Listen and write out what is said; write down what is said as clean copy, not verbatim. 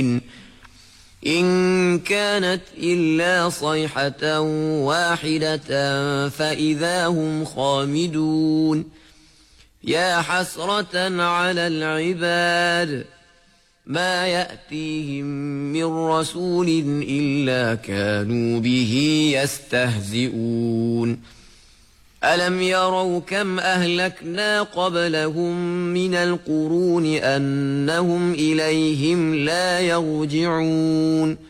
إن كانت إلا صيحة واحدة فإذا هم خامدون يا حسرة على العباد ما يأتيهم من رسول إلا كانوا به يستهزئون ألم يروا كم أهلكنا قبلهم من القرون أنهم إليهم لا يرجعون